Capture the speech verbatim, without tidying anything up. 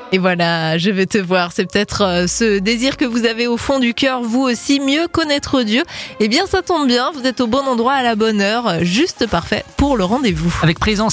Et voilà, je veux te voir. C'est peut-être euh, ce désir que vous avez au fond du cœur, vous aussi, mieux connaître Dieu. Eh bien, ça tombe bien, vous êtes au bon endroit à la bonne heure, juste parfait pour le rendez-vous. Avec présence.